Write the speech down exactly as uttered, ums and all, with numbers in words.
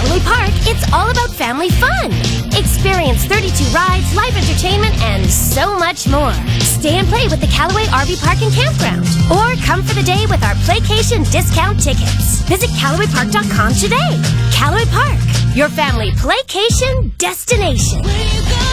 Callaway Park, it's all about family fun. Experience thirty-two rides, live entertainment, and so much more. Stay and play with the Callaway R V Park and Campground. Or come for the day with our Playcation discount tickets. Visit Callaway Park dot com today. Callaway Park, your family Playcation destination.